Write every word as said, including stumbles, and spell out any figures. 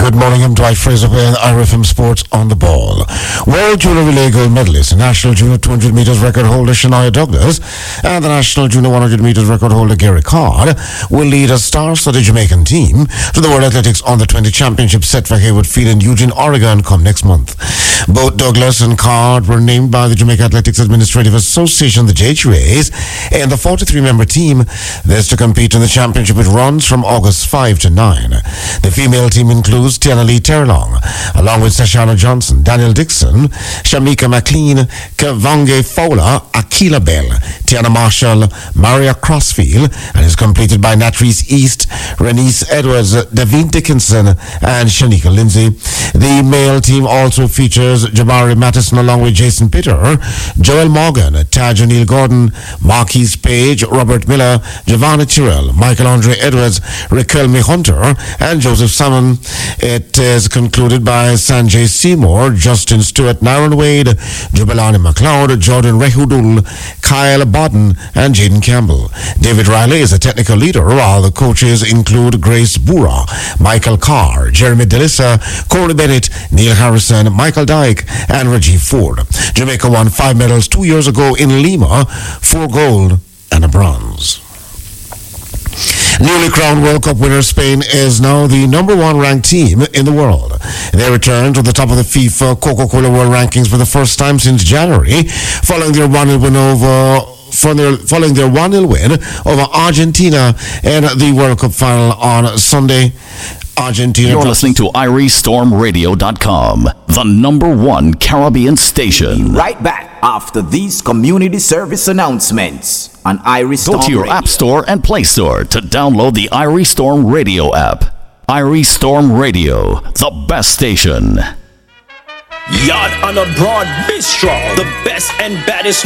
Good morning, I'm Dwight Fraser with R F M Sports on the Ball. World Junior Relay Gold Medalist, National Junior two hundred meters record holder Shania Douglas, and the National Junior one hundred meters record holder Gary Card will lead a star-studded Jamaican team to the World Athletics Under twenty Championship set for Hayward Field in Eugene, Oregon come next month. Both Douglas and Card were named by the Jamaica Athletics Administrative Association, the J H U A's, and the forty-three member team that's to compete in the championship. It runs from August fifth to nine. The female team includes Tiana Lee Terlong, along with Sashana Johnson, Daniel Dixon, Shamika McLean, Kavange Fowler, Akila Bell, Tiana Marshall, Maria Crossfield, and is completed by Natrice East, Renice Edwards, Davine Dickinson, and Shanika Lindsay. The male team also features Jabari Mattison along with Jason Pitter, Joel Morgan, Taj O'Neill Gordon, Marquise Page, Robert Miller, Giovanni Tyrrell, Michael Andre Edwards, Raquel Me Hunter, and Joseph Salmon. It is concluded by Sanjay Seymour, Justin Stewart, Naron Wade, Jubilani McLeod, Jordan Rehudul, Kyle Bodden, and Jaden Campbell. David Riley is a technical leader, while the coaches include Grace Bura, Michael Carr, Jeremy Delissa, Corey Bennett, Neil Harrison, Michael Dyke, and Rajiv Ford. Jamaica won five medals two years ago in Lima, four gold and a bronze. Newly crowned World Cup winner Spain is now the number one ranked team in the world. They returned to the top of the FIFA Coca-Cola World Rankings for the first time since January, following their one nil win over following their one nil win over Argentina in the World Cup final on Sunday. Argentina. You're listening to Irie Storm Radio dot com, the number one Caribbean station. Right back after these community service announcements on Irie Storm. Go to your Radio. App Store and Play Store to download the Irie Storm Radio app. Irie Storm Radio, the best station. Yard on a Broad Bistro, the best and baddest